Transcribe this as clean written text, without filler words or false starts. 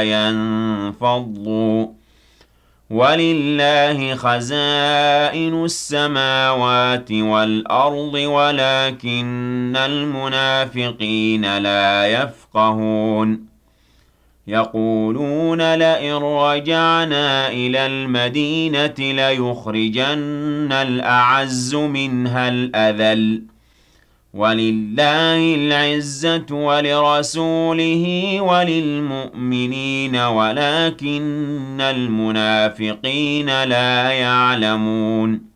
ينفضوا ولله خزائن السماوات والأرض ولكن المنافقين لا يفقهون يقولون لئن رجعنا إلى المدينة ليخرجن الأعز منها الأذل ولله العزة ولرسوله وللمؤمنين ولكن المنافقين لا يعلمون